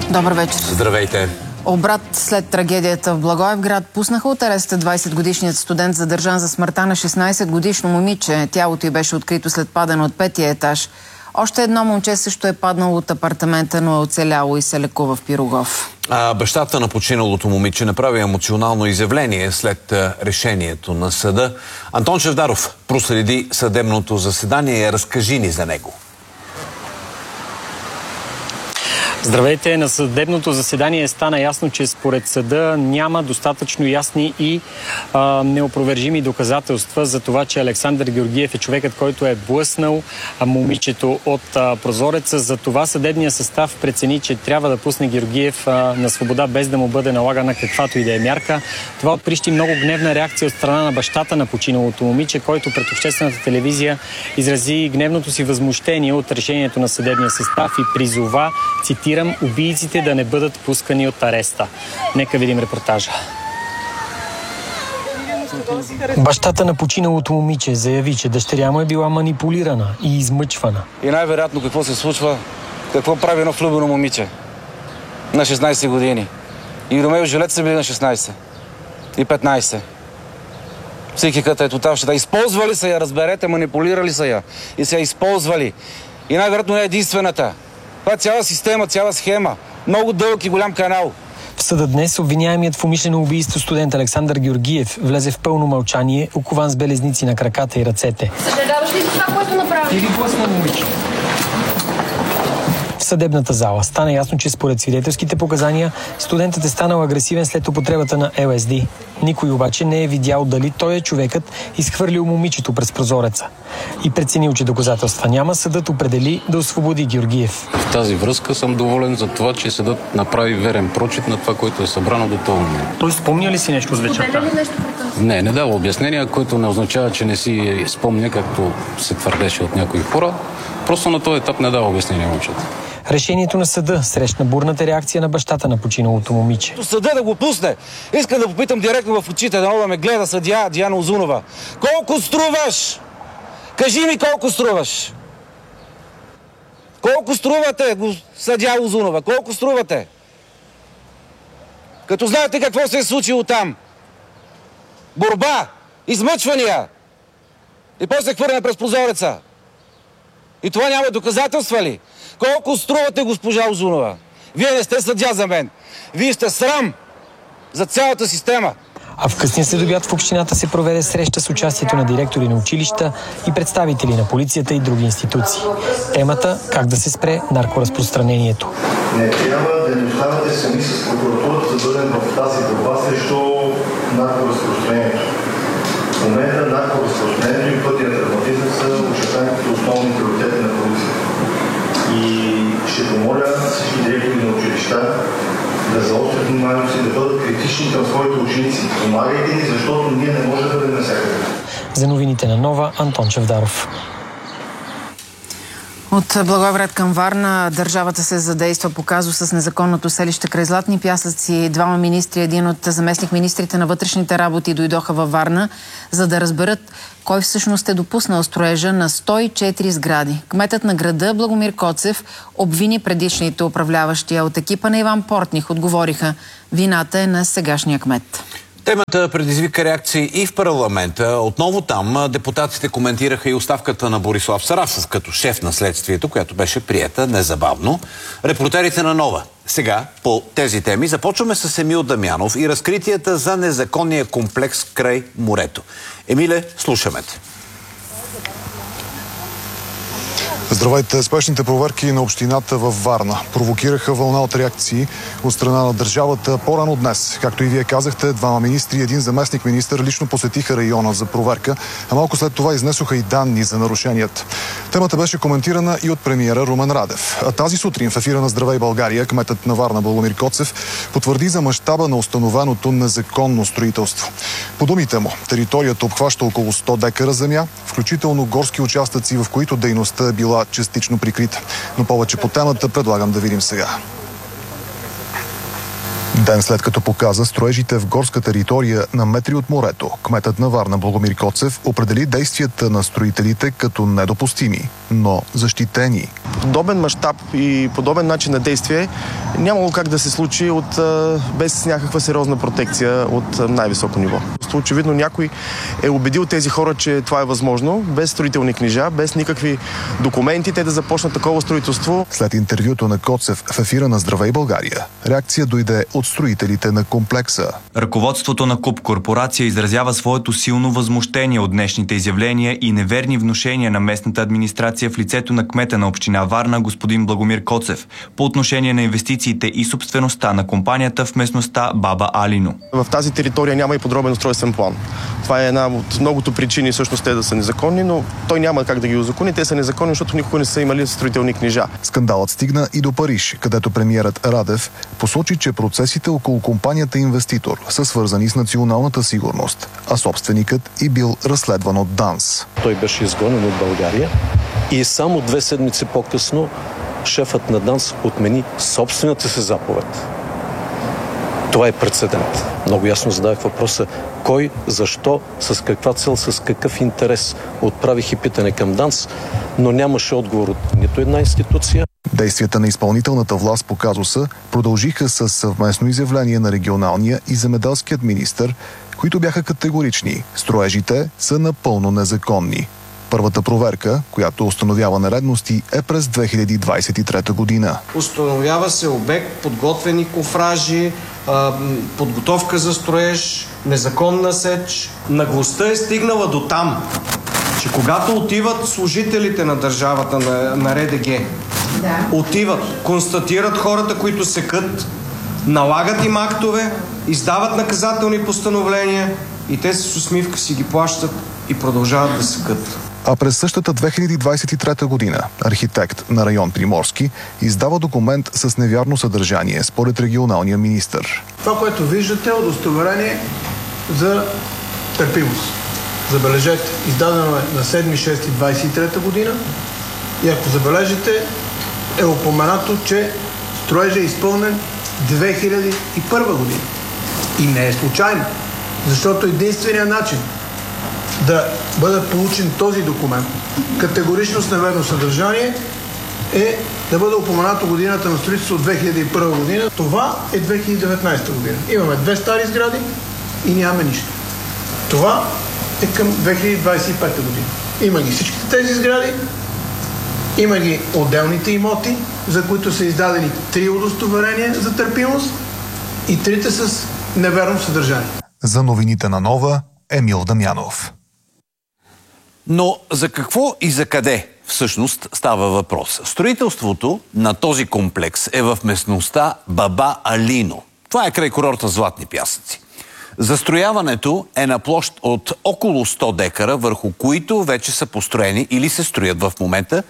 Добър вечер. Здравейте. Обрат след трагедията в Благоевград. Пуснаха от ареста 20-годишният студент, задържан за смъртта на 16-годишно момиче. Тялото й беше открито след падане от 5-тия етаж. Още едно момче също е паднало от апартамента, но е оцеляло и се лекува в Пирогов. Бащата на починалото момиче направи емоционално изявление след решението на съда. Антон Чавдаров проследи съдебното заседание. Разкажи ни за него. Здравейте! На съдебното заседание стана ясно, че според съда няма достатъчно ясни и неопровержими доказателства за това, че Александър Георгиев е човекът, който е блъснал момичето от прозореца. За това съдебния състав прецени, че трябва да пусне Георгиев на свобода, без да му бъде налагана каквато и да е мярка. Това отприщи много гневна реакция от страна на бащата на починалото момиче, който пред обществената телевизия изрази гневното си възмущение от решението на съдебния състав и призова, цитирам, убийците да не бъдат пускани от ареста. Нека видим репортажа. Бащата на починалото момиче заяви, че дъщеря му е била манипулирана и измъчвана. И най-вероятно какво се случва, какво прави едно влюбено момиче на 16 години. И Ромео и Жилет са били на 16 и 15. Психиката е тотална. Използвали са я, разберете, манипулирали са я и са я използвали. И най-вероятно не е единствената. Това е цяла система, цяла схема. Много дълъг и голям канал. В съда днес обвиняемият в умишлено убийство студент Александър Георгиев влезе в пълно мълчание, окован с белезници на краката и ръцете. Съжаляваш ли за това, което направи? Или блъсна момиче. В съдебната зала стана ясно, че според свидетелските показания студентът е станал агресивен след употребата на ЛСД. Никой обаче не е видял дали той е човекът, изхвърлил момичето през прозореца. И преценил, че доказателства няма, съдът определи да освободи Георгиев. В тази връзка съм доволен за това, че съдът направи верен прочит на това, което е събрано до този момент. Той спомня ли си нещо с вечерта? Не дава обяснения, което не означава, че не си спомня, както се твърдеше от някои хора. Просто на този етап не дава обяснения момчета. Решението на съда срещна бурната реакция на бащата на починалото момиче. Съда да го пусне. Искам да попитам директно в очите, да ме гледа съдия Диана Узунова. Колко струваш? Кажи ми колко струваш. Колко струвате, съдия Узунова? Колко струвате? Като знаете какво се е случило там. Борба, измъчвания. И после хвърляне през прозореца. И това няма доказателства ли? Колко струвате, госпожа Узунова? Вие не сте съдия за мен. Вие сте срам за цялата система. А в късния следобед в общината се проведе среща с участието на директори на училища и представители на полицията и други институции. Темата – как да се спре наркоразпространението. Не трябва да ни оставате сами с прокуратурата да бъдем в тази борба срещу наркоразпространението. В момента наркоразпространението и пътя травматизъм са очертани като основни приоритети на полицията. И ще помоля всички директори на училища да заострят вниманието си, да бъдат критични към своите ученици. Помагайте ни, защото ние не можем да бъдем навсякъде. За новините на Нова, Антон Чавдаров. От Благоевград към Варна държавата се задейства по казуса с незаконното селище край Златни пясъци. Двама министри, един от заместник-министрите на вътрешните работи дойдоха във Варна, за да разберат кой всъщност е допуснал строежа на 104 сгради. Кметът на града Благомир Коцев обвини предишните управляващи, а от екипа на Иван Портних отговориха: вината е на сегашния кмет. Темата предизвика реакции и в парламента. Отново там депутатите коментираха и оставката на Борислав Сарафов като шеф на следствието, която беше приета незабавно. Репортерите на Нова. Сега по тези теми започваме с Емил Дамянов и разкритията за незаконния комплекс край морето. Емиле, слушаме те. Здравейте! Спешните проверки на общината във Варна провокираха вълна от реакции от страна на държавата по-рано днес. Както и вие казахте, двама министри и един заместник-министър лично посетиха района за проверка, а малко след това изнесоха и данни за нарушенията. Темата беше коментирана и от премиера Румен Радев. А тази сутрин в ефира на Здравей България кметът на Варна Благомир Коцев потвърди за мащаба на установеното незаконно строителство. По думите му, територията обхваща около 100 декара земя, включително горски участъци, в които дейността е била частично прикрита. Но повече по темата предлагам да видим сега. Ден след като показа строежите в горска територия на метри от морето, кметът на Варна Благомир Коцев определи действията на строителите като недопустими, но защитени. Подобен мащаб и подобен начин на действие нямало как да се случи без някаква сериозна протекция от най-високо ниво. Очевидно някой е убедил тези хора, че това е възможно, без строителни книжа, без никакви документи, те да започнат такова строителство. След интервюто на Коцев в ефира на Здравей България, реакция дойде от строителите на комплекса. Ръководството на КУП корпорация изразява своето силно възмущение от днешните изявления и неверни внушения на местната администрация в лицето на кмета на община Варна господин Благомир Коцев по отношение на инвестициите и собствеността на компанията в местността Баба Алино. В тази територия няма и подробен устройствен план. Това е една от многото причини всъщност те да са незаконни, но той няма как да ги узакони. Те са незаконни, защото никога не са имали строителни книжа. Скандалът стигна и до Париж, където премиерът Радев посочи, че процесите около компанията инвеститор са свързани с националната сигурност, а собственикът и бил разследван от ДАНС. Той беше изгонен от България и само 2 седмици по-късно шефът на ДАНС отмени собствената си заповед. Това е прецедент. Много ясно задавах въпроса кой, защо, с каква цел, с какъв интерес. Отправих и питане към ДАНС, но нямаше отговор от нито една институция. Действията на изпълнителната власт по казуса продължиха с съвместно изявление на регионалния и земеделският министър, които бяха категорични. Строежите са напълно незаконни. Първата проверка, която установява нередности, е през 2023 година. Установява се обект, подготвени кофражи, подготовка за строеж, незаконна сеч. Наглостта е стигнала до там, че когато отиват служителите на държавата, на РДГ, отиват, констатират хората, които секат, налагат им актове, издават наказателни постановления и те с усмивка си ги плащат и продължават да секат. А през същата 2023 година архитект на район Приморски издава документ с невярно съдържание според регионалния министър. Това, което виждате, е удостоверение за търпимост. Забележете, издадено е на 7.6.23 година и ако забележите, е упоменато, че строежът е изпълнен 2001 година. И не е случайно, защото единственият начин да бъде получен този документ, категорично с неверно съдържание, е да бъде упоменато годината на строителство от 2001 година. Това е 2019 година. Имаме 2 стари сгради и нямаме нищо. Това е към 2025 година. Има ги всичките тези сгради, има ги отделните имоти, за които са издадени 3 удостоверения за търпимост и 3 с неверно съдържание. За новините на Нова, Емил Дамянов. Но за какво и за къде всъщност става въпрос? Строителството на този комплекс е в местността Баба Алино. Това е край курорта Златни пясъци. Застрояването е на площ от около 100 декара, върху които вече са построени или се строят в момента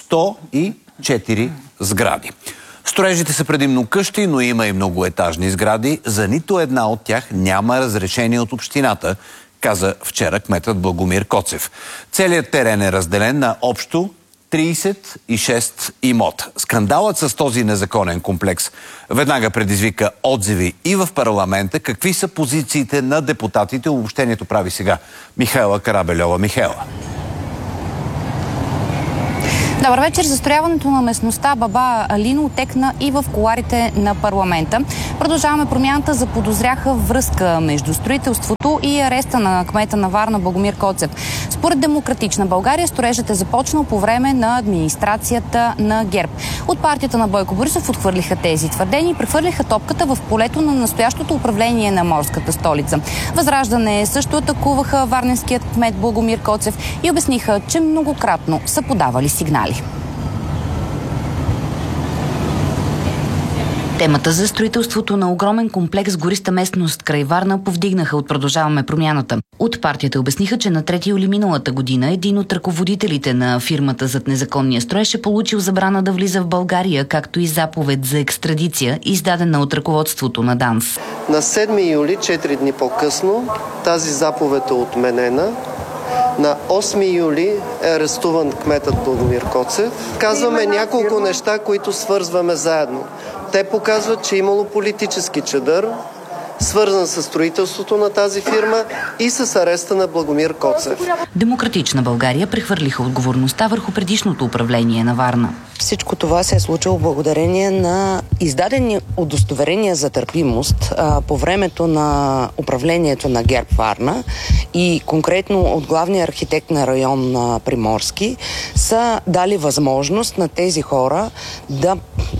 104 сгради. Строежите са предимно къщи, но има и многоетажни сгради. За нито една от тях няма разрешение от общината, каза вчера кметът Благомир Коцев. Целият терен е разделен на общо 36 имота. Скандалът с този незаконен комплекс веднага предизвика отзиви и в парламента. Какви са позициите на депутатите? Обобщението прави сега Михаела Карабельова. Михаела. Добър вечер. Застрояването на местността Баба Алино отекна и в кулоарите на парламента. Продължаваме промяната заподозряха връзка между строителството и ареста на кмета на Варна Благомир Коцев. Според Демократична България строежът е започнал по време на администрацията на ГЕРБ. От партията на Бойко Борисов отхвърлиха тези твърдения и прехвърлиха топката в полето на настоящото управление на морската столица. Възраждане също атакуваха варненският кмет Благомир Коцев и обясниха, че многократно са подавали сигнали. Темата за строителството на огромен комплекс в гориста местност край Варна повдигнаха от Продължаваме промяната. От партията обясниха, че на 3 юли миналата година един от ръководителите на фирмата зад незаконния строеж е получил забрана да влиза в България, както и заповед за екстрадиция, издадена от ръководството на ДАНС. На 7 юли, 4 дни по-късно, тази заповед е отменена На 8 юли е арестуван кметът Благомир Коцев. Казваме няколко неща, които свързваме заедно. Те показват, че е имало политически чадър, свързан с строителството на тази фирма и с ареста на Благомир Коцев. Демократична България прехвърлиха отговорността върху предишното управление на Варна. Всичко това се е случило благодарение на издадени удостоверения за търпимост по времето на управлението на ГЕРБ Варна и конкретно от главния архитект на район Приморски са дали възможност на тези хора да,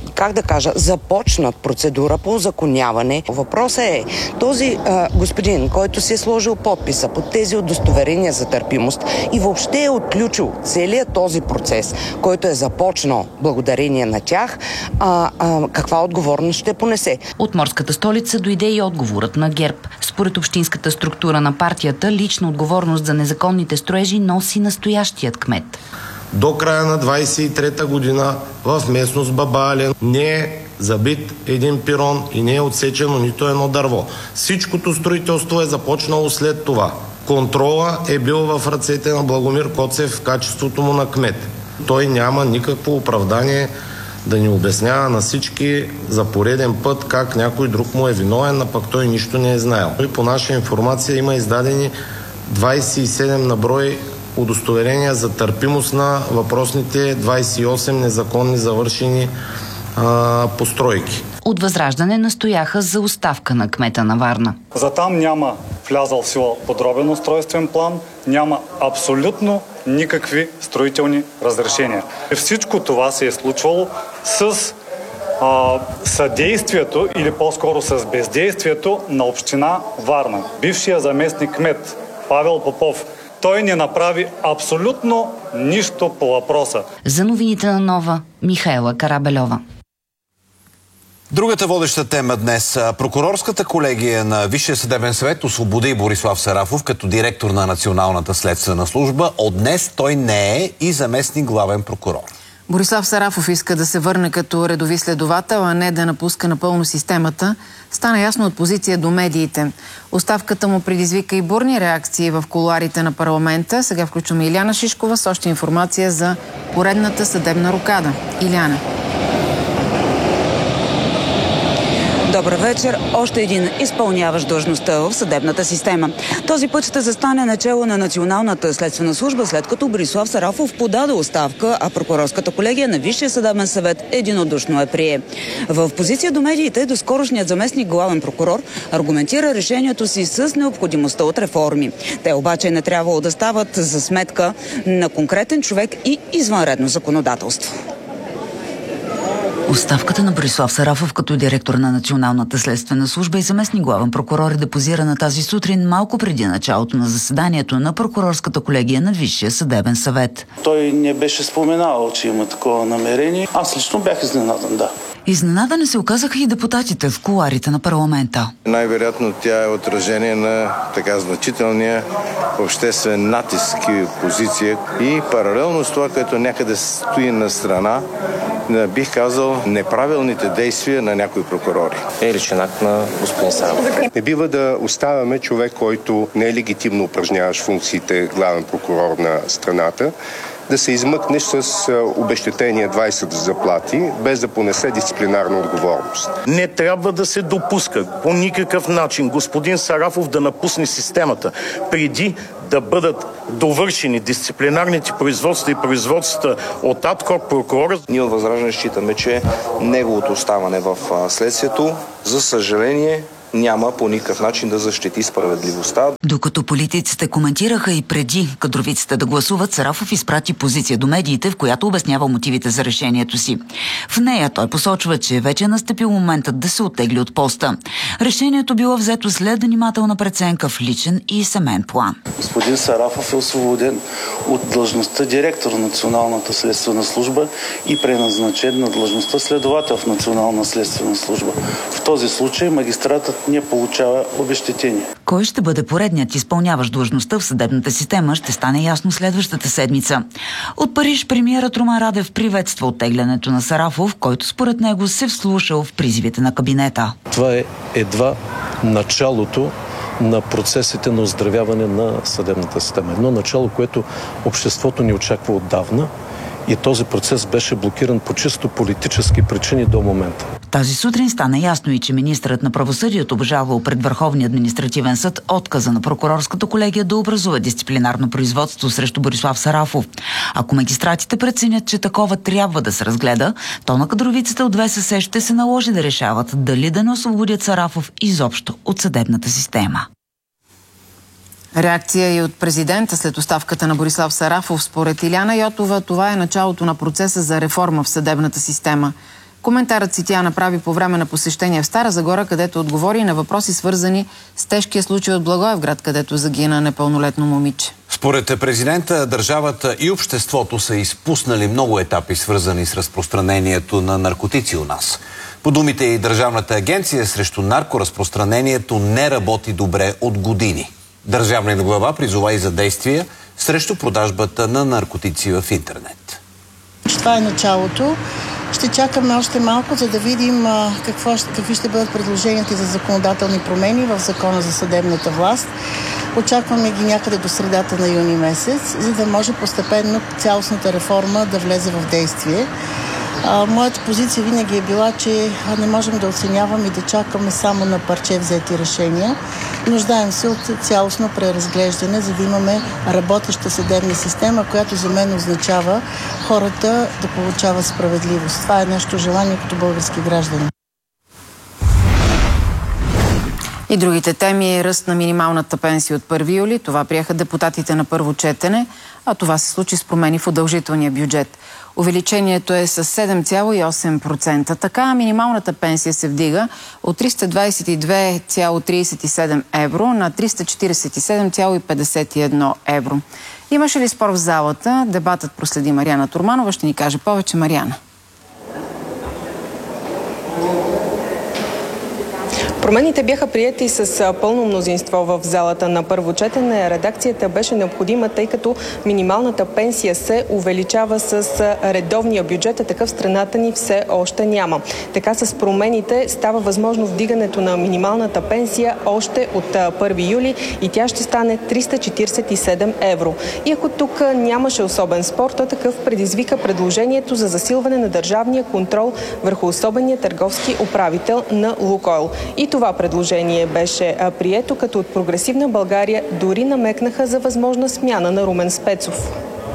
започнат процедура по узаконяване. Въпросът е, този господин, който си е сложил подписа под тези удостоверения за търпимост и въобще е отключил целият този процес, който е започнал благодарение на тях, каква отговорност ще понесе? От морската столица дойде и отговорът на ГЕРБ. Според общинската структура на партията, лична отговорност за незаконните строежи носи настоящият кмет. До края на 23-та година в местност Баба Ален не е забит един пирон и не е отсечено нито едно дърво. Всичкото строителство е започнало след това. Контрола е бил в ръцете на Благомир Коцев в качеството му на кмет. Той няма никакво оправдание да ни обяснява на всички за пореден път как някой друг му е виновен, а пък той нищо не е знаел. И по наша информация има издадени 27 на брой удостоверения за търпимост на въпросните 28 незаконни завършени постройки. От Възраждане настояха за оставка на кмета на Варна. За там няма влязъл в сила подробен устройствен план, няма абсолютно никакви строителни разрешения. Всичко това се е случвало с съдействието или по-скоро с бездействието на община Варна. Бившия заместник кмет Павел Попов, той не направи абсолютно нищо по въпроса. За новините на Нова, Михаела Карабельова. Другата водеща тема днес. Прокурорската колегия на Висшия съдебен съвет освободи Борислав Сарафов като директор на Националната следствена служба. От днес той не е и заместник главен прокурор. Борислав Сарафов иска да се върне като редови следовател, а не да напуска напълно системата. Стана ясно от позиция до медиите. Оставката му предизвика и бурни реакции в кулоарите на парламента. Сега включваме Иляна Шишкова с още информация за поредната съдебна рокада. Иляна. Добър вечер. Още един изпълняващ длъжността в съдебната система. Този път ще застане начело на Националната следствена служба, след като Борислав Сарафов подаде оставка, а прокурорската колегия на Висшия съдебен съвет единодушно прие. В позиция до медиите доскорошният заместник главен прокурор аргументира решението си с необходимостта от реформи. Те обаче не трябвало да стават за сметка на конкретен човек и извънредно законодателство. Оставката на Борислав Сарафов като директор на Националната следствена служба и заместник главен прокурор е депозирана тази сутрин малко преди началото на заседанието на прокурорската колегия на Висшия съдебен съвет. Той не беше споменавал, че има такова намерение. Аз лично бях изненадан, да. Изненадани се оказаха и депутатите в кулоарите на парламента. Най-вероятно тя е отражение на така значителния обществен натиск и опозиция и паралелно с това, което някъде стои на страна, бих казал, неправилните действия на някои прокурори. Е личен акт на господин Сарафов. Не бива да оставяме човек, който не е легитимно упражняващ функциите главен прокурор на страната, да се измъкне с обезщетение 20 заплати, без да понесе дисциплинарна отговорност. Не трябва да се допуска по никакъв начин господин Сарафов да напусне системата преди да бъдат довършени дисциплинарните производства и производствата от адхок прокурора. Ние от Възраждане считаме, че неговото оставане в следствието, за съжаление, няма по никакъв начин да защити справедливостта. Докато политиците коментираха и преди кадровиците да гласуват, Сарафов изпрати позиция до медиите, в която обяснява мотивите за решението си. В нея той посочва, че вече е настъпил моментът да се оттегли от поста. Решението било взето след внимателна преценка в личен и семейен план. Господин Сарафов е освободен от длъжността директор на Националната следствена служба и преназначен на длъжността следовател в Национална следствена служба. В този случай магистратът не получава обезщетение. Кой ще бъде поредният изпълняващ длъжността в съдебната система, ще стане ясно следващата седмица. От Париж премиерът Румен Радев приветства оттеглянето на Сарафов, който според него се вслушал в призивите на кабинета. Това е едва началото на процесите на оздравяване на съдебната система. Едно начало, което обществото ни очаква отдавна, и този процес беше блокиран по чисто политически причини до момента. Тази сутрин стана ясно и, че министърът на правосъдието обжалвал пред Върховния административен съд отказа на прокурорската колегия да образува дисциплинарно производство срещу Борислав Сарафов. Ако магистратите преценят, че такова трябва да се разгледа, то на кадровицата от ВСС ще се наложи да решават дали да не освободят Сарафов изобщо от съдебната система. Реакция и от президента след оставката на Борислав Сарафов. Според Иляна Йотова, това е началото на процеса за реформа в съдебната система. Коментарът си тя направи по време на посещение в Стара Загора, където отговори на въпроси, свързани с тежкия случай от Благоевград, където загина непълнолетно момиче. Според президента, държавата и обществото са изпуснали много етапи, свързани с разпространението на наркотици у нас. По думите и Държавната агенция срещу наркоразпространението не работи добре от години. Държавният глава призова и за действия срещу продажбата на наркотици в интернет. Това е началото. Ще чакаме още малко, за да видим какви ще бъдат предложенията за законодателни промени в Закона за съдебната власт. Очакваме ги някъде до средата на юни месец, за да може постепенно цялостната реформа да влезе в действие. Моята позиция винаги е била, че не можем да оценяваме и да чакаме само на парче взети решения. Нуждаем се от цялостно преразглеждане, за да имаме работеща съдебна система, която за мен означава хората да получават справедливост. Това е нещо желание като български граждани. И другите теми е ръст на минималната пенсия от 1 юли. Това приеха депутатите на първо четене, а това се случи с промени в удължителния бюджет. Увеличението е с 7,8%. Така минималната пенсия се вдига от 322,37 евро на 347,51 евро. Имаше ли спор в залата? Дебатът проследи Мариана Турманова. Ще ни каже повече. Мариана. Промените бяха приети с пълно мнозинство в залата на първо четене. Редакцията беше необходима, тъй като минималната пенсия се увеличава с редовния бюджет, а такъв страната ни все още няма. Така с промените става възможно вдигането на минималната пенсия още от 1 юли и тя ще стане 347 евро. И ако тук нямаше особен спор, то такъв предизвика предложението за засилване на държавния контрол върху особения търговски управител на Лукойл. И това предложение беше прието, като от Прогресивна България дори намекнаха за възможна смяна на Румен Спецов.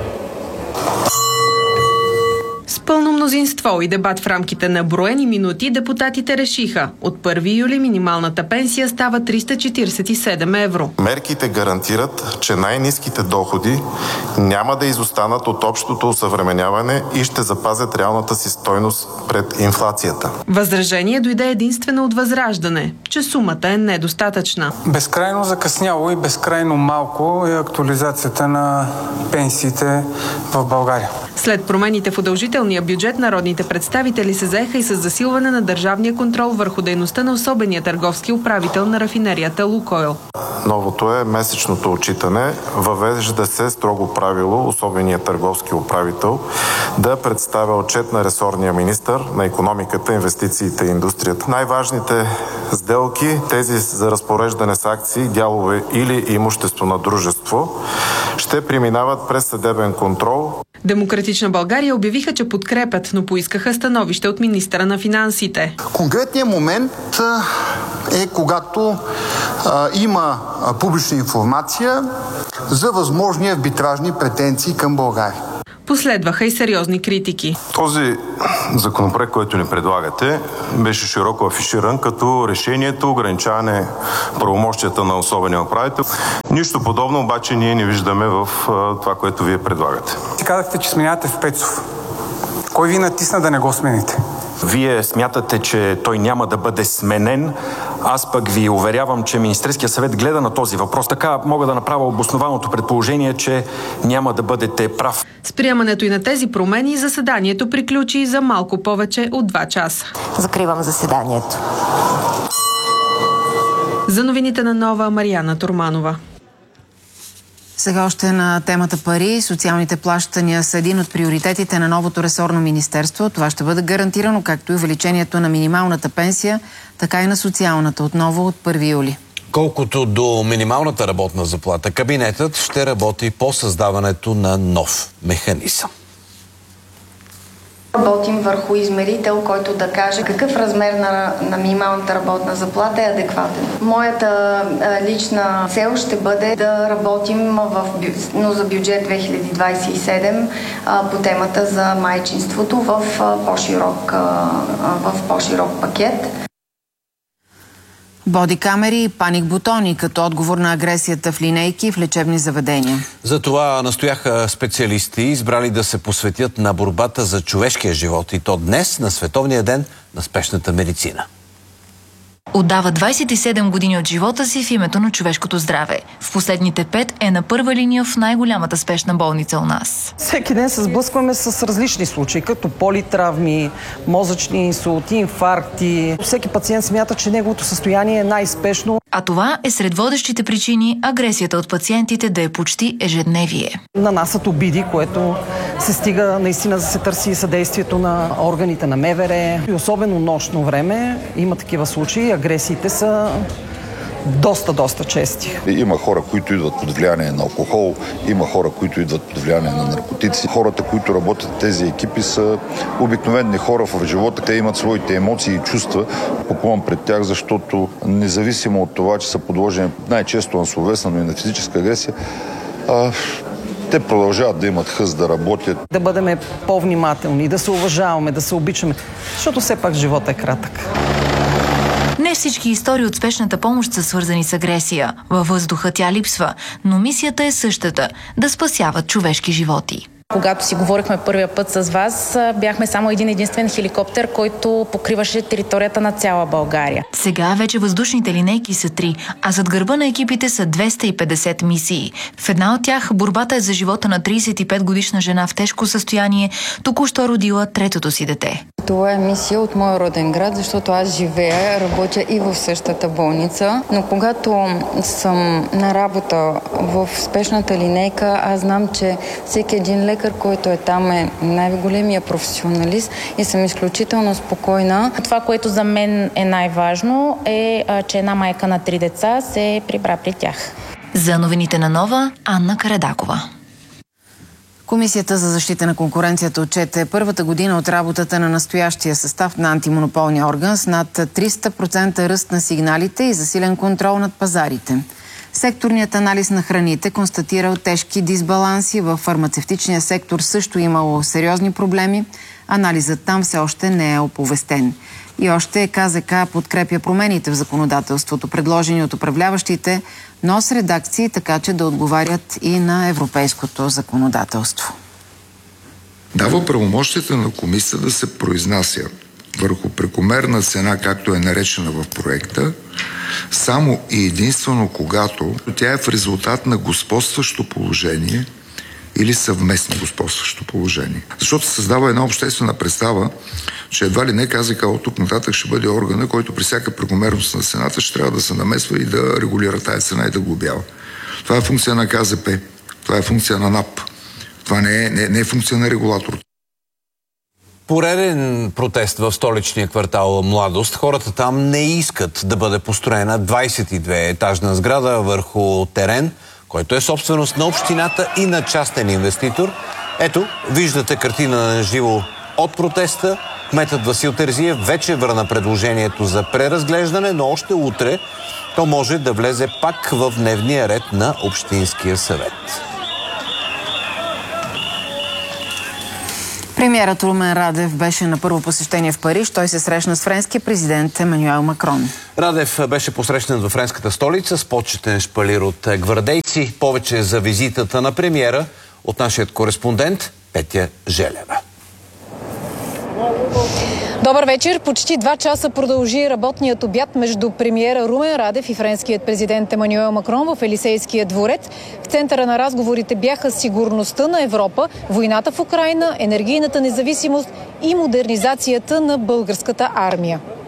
С пълно мнозинство и дебат в рамките на броени минути депутатите решиха: от 1 юли минималната пенсия става 347 евро. Мерките гарантират, че най-ниските доходи няма да изостанат от общото осъвременяване и ще запазят реалната си стойност пред инфлацията. Възражение дойде единствено от Възраждане, че сумата е недостатъчна. Безкрайно закъсняло и безкрайно малко е актуализацията на пенсиите в България. След промените в удължителния бюджет, народните представители се заеха и с засилване на държавния контрол върху дейността на особения търговски управител на рафинерията Лукойл. Новото е месечното отчитане. Въвежда се строго правило особеният търговски управител да представя отчет на ресорния министър на икономиката, инвестициите и индустрията. Най-важните сделки, тези за разпореждане с акции, дялове или имущество на дружество, ще преминават през съдебен контрол. Демократична България обявиха, че подкрепят, но поискаха становище от министъра на финансите. Конкретният момент е когато има публична информация за възможни арбитражни претенции към България. Последваха и сериозни критики. Този законопроект, който ни предлагате, беше широко афиширан като решението ограничаване правомощията на особения управител. Нищо подобно обаче ние не виждаме в това, което вие предлагате. Ти казахте, че сменявате Спецов. Кой ви натисна да не го смените? Вие смятате, че той няма да бъде сменен. Аз пък ви уверявам, че Министерския съвет гледа на този въпрос. Така мога да направя обоснованото предположение, че няма да бъдете прав. С приемането и на тези промени заседанието приключи за малко повече от 2 часа. Закривам заседанието. За новините на Нова, Мариана Турманова. Сега още на темата пари. Социалните плащания са един от приоритетите на новото ресорно министерство. Това ще бъде гарантирано, както и увеличението на минималната пенсия, така и на социалната отново от 1 юли. Колкото до минималната работна заплата, кабинетът ще работи по създаването на нов механизъм. Работим върху измерител, който да каже какъв размер на минималната работна заплата е адекватен. Моята лична цел ще бъде да работим но за бюджет 2027 по темата за майчинството в по-широк пакет. Бодикамери и паник бутони като отговор на агресията в линейки в лечебни заведения. За това настояха специалисти, избрали да се посветят на борбата за човешкия живот, и то днес, на Световния ден на спешната медицина. Отдава 27 години от живота си в името на човешкото здраве. В последните 5 е на първа линия в най-голямата спешна болница у нас. Всеки ден се сблъскваме с различни случаи, като политравми, мозъчни инсулти, инфаркти. Всеки пациент смята, че неговото състояние е най-спешно. А това е сред водещите причини агресията от пациентите да е почти ежедневие. Нанасят обиди, което се стига наистина да се търси съдействието на органите на МВР. И особено нощно време има такива случаи. Агресиите са доста чести. Има хора, които идват под влияние на алкохол, има хора, които идват под влияние на наркотици. Хората, които работят в тези екипи, са обикновени хора в живота. Те имат своите емоции и чувства. Поклон пред тях, защото независимо от това, че са подложени най-често на словесна, но и на физическа агресия, те продължават да имат хъс да работят. Да бъдем по-внимателни, да се уважаваме, да се обичаме, защото все пак живота е кратък. Не всички истории от спешната помощ са свързани с агресия. Във въздуха тя липсва, но мисията е същата – да спасяват човешки животи. Когато си говорихме първия път с вас, бяхме само единствен хеликоптер, който покриваше територията на цяла България. Сега вече въздушните линейки са 3, а зад гърба на екипите са 250 мисии. В една от тях борбата е за живота на 35-годишна жена в тежко състояние, току-що родила третото си дете. Това е мисия от моя роден град, защото аз живея, работя и в същата болница. Но когато съм на работа в спешната линейка, аз знам, че всеки един лекар, който е там, е най-големия професионалист и съм изключително спокойна. Това, което за мен е най-важно, е, че една майка на 3 деца се прибра при тях. За новините на Нова, Анна Карадакова. Комисията за защита на конкуренцията отчете първата година от работата на настоящия състав на антимонополния орган с над 300% ръст на сигналите и засилен контрол над пазарите. Секторният анализ на храните констатирал тежки дисбаланси. В фармацевтичния сектор също имало сериозни проблеми. Анализът там все още не е оповестен. И още КЗК подкрепя промените в законодателството, предложени от управляващите, но с редакции, така че да отговарят и на европейското законодателство. Дава правомощията на комисията да се произнася върху прекомерна цена, както е наречена в проекта, само и единствено когато тя е в резултат на господстващо положение или съвместно господстващо положение. Защото се създава една обществена представа, че едва ли не КЗК от тук нататък ще бъде органа, който при всяка прекомерност на цената ще трябва да се намесва и да регулира тая цена и да глобява. Това е функция на КЗП, това е функция на НАП, това не е функция на регулатор. Пореден протест в столичния квартал Младост. Хората там не искат да бъде построена 22-етажна сграда върху терен, който е собственост на общината и на частен инвеститор. Ето, виждате картина на живо от протеста. Кметът Васил Терзиев вече върна предложението за преразглеждане, но още утре то може да влезе пак в дневния ред на Общинския съвет. Премиерът Румен Радев беше на първо посещение в Париж. Той се срещна с френския президент Емануел Макрон. Радев беше посрещнат във френската столица с почетен шпалир от гвардейци. Повече за визитата на премиера от нашият кореспондент Петя Желева. Добър вечер. Почти 2 часа продължи работният обяд между премиера Румен Радев и френският президент Емануел Макрон в Елисейския дворец. В центъра на разговорите бяха сигурността на Европа, войната в Украйна, енергийната независимост и модернизацията на българската армия.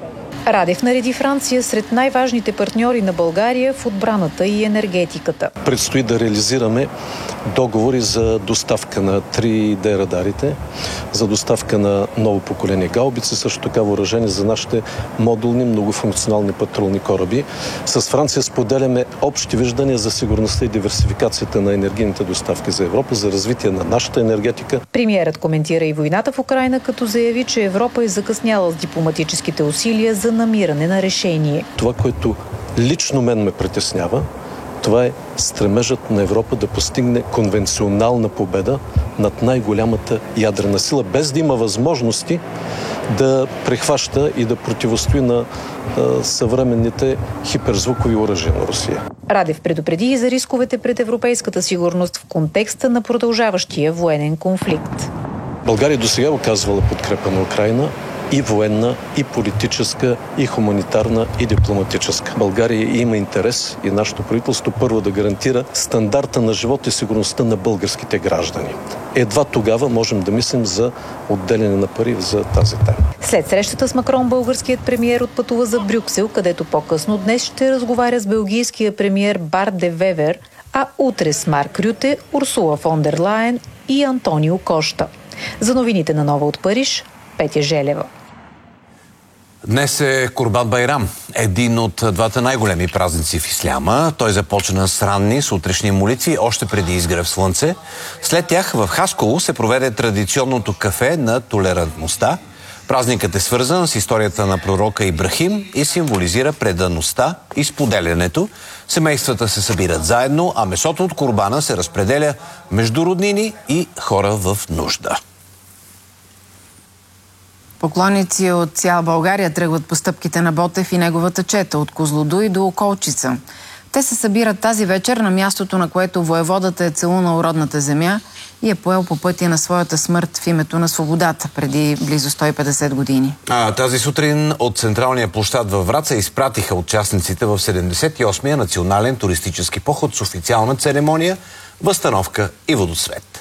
Радев нареди Франция сред най-важните партньори на България в отбраната и енергетиката. Предстои да реализираме договори за доставка на 3D радарите, за доставка на ново поколение гаубици, също така въоръжение за нашите модулни многофункционални патрулни кораби. С Франция споделяме общи виждания за сигурността и диверсификацията на енергийните доставки за Европа, за развитие на нашата енергетика. Премиерът коментира и войната в Украйна, като заяви, че Европа е закъсняла с дипломатическите усилия за намиране на решение. Това, което лично мен ме притеснява, това е стремежът на Европа да постигне конвенционална победа над най-голямата ядрена сила, без да има възможности да прехваща и да противостои на съвременните хиперзвукови оръжия на Русия. Радев предупреди и за рисковете пред европейската сигурност в контекста на продължаващия военен конфликт. България досега оказвала подкрепа на Украйна, и военна, и политическа, и хуманитарна, и дипломатическа. България има интерес и нашето правителство първо да гарантира стандарта на живота и сигурността на българските граждани. Едва тогава можем да мислим за отделяне на пари за тази тема. След срещата с Макрон, българският премиер отпътува за Брюксел, където по-късно днес ще разговаря с белгийския премиер Барт де Вевер, а утре с Марк Рюте, Урсула фон дер Лайен и Антонио Кошта. За новините на Нова от Париж, Петя Желева. Днес е Курбан Байрам, един от двата най-големи празници в исляма. Той започна с ранни сутрешни молитви, още преди изгрев слънце. След тях в Хасково се проведе традиционното кафе на толерантността. Празникът е свързан с историята на пророка Ибрахим и символизира предаността и споделянето. Семействата се събират заедно, а месото от курбана се разпределя между роднини и хора в нужда. Поклонници от цяла България тръгват по стъпките на Ботев и неговата чета от Козлодуй до Околчица. Те се събират тази вечер на мястото, на което воеводата е целунал родната земя и е поел по пътя на своята смърт в името на свободата преди близо 150 години. Тази сутрин от централния площад във Враца изпратиха участниците в 78-я национален туристически поход с официална церемония, възстановка и водосвет.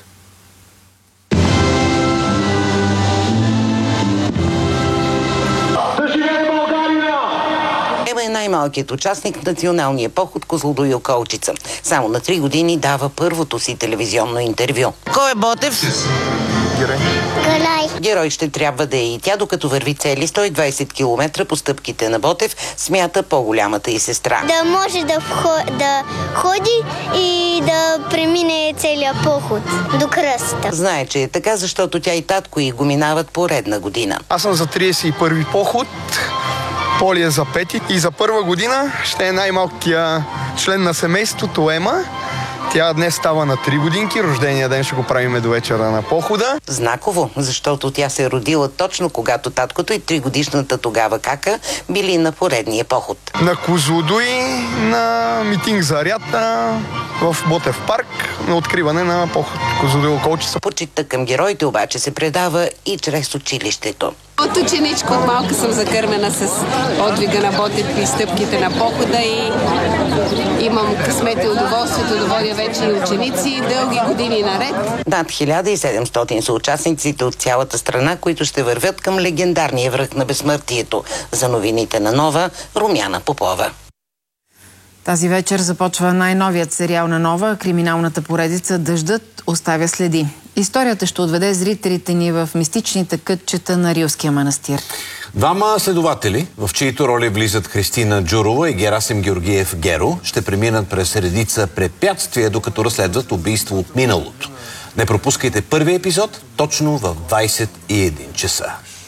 Е най-малкият участник в националния поход Козлодуй Околчица. Само на 3 години дава първото си телевизионно интервю. Кой е Ботев? Герой. Герой ще трябва да е и тя, докато върви цели 120 км по стъпките на Ботев, смята по-голямата и сестра. Да може да ходи и да премине целия поход до кръста. Знае, че е така, защото тя и татко й го минават поредна година. Аз съм за 31-ви поход. Поли е за 5 и за първа година ще е най-малкия член на семейството Ема. Тя днес става на 3 годинки, рождения ден ще го правиме до вечера на похода. Знаково, защото тя се е родила точно когато таткото и 3-годишната тогава кака били на поредния поход. На Козлодуй, на митинг за рята в Ботев парк, на откриване на поход Козлодуй Околчица. Почитта към героите обаче се предава и чрез училището. От ученичка от малка съм закърмена с отвига на Ботев и стъпките на похода и имам късмет и удоволствието да водя вече и ученици дълги години наред. Над 1700 са участниците от цялата страна, които ще вървят към легендарния връх на безсмъртието. За новините на Нова, Румяна Попова. Тази вечер започва най-новият сериал на Нова, криминалната поредица "Дъждът оставя следи". Историята ще отведе зрителите ни в мистичните кътчета на Рилския манастир. Двама следователи, в чието роли влизат Христина Джурова и Герасим Георгиев Геро, ще преминат през редица препятствия, докато разследват убийство от миналото. Не пропускайте първи епизод точно в 21 часа.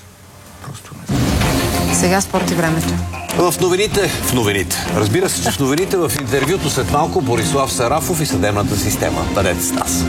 Сега спорт и времето. В новините. Разбира се, че в новините в интервюто след малко Борислав Сарафов и съдебната система. Бъдете с нас.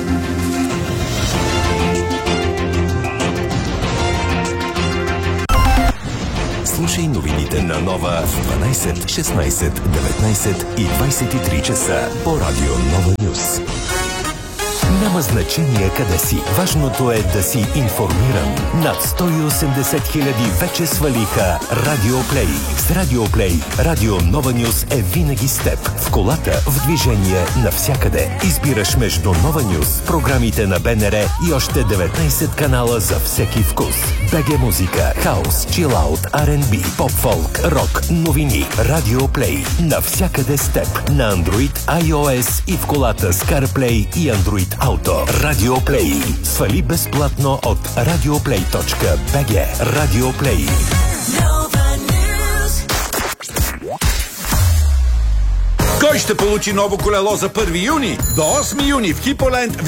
Слушай новините на Нова в 12, 16, 19 и 23 часа по радио Нова Нюс. Няма значение къде си. Важното е да си информиран. Над 180 хиляди вече свалиха Радиоплей. С Радиоплей Радио Нова Нюс е винаги с теб. В колата, в движение, навсякъде. Избираш между Нова Нюс, програмите на БНР и още 19 канала за всеки вкус. БГ музика, хаус, чилаут, R&B, поп-фолк, рок, новини. Радиоплей. Навсякъде с теб. На Android, iOS и в колата с CarPlay и Android Auto. Радиоплей. Свали безплатно от radioplay.bg. Радиоплей. Кой ще получи ново колело за 1 юни? До 8 юни в Хиполенд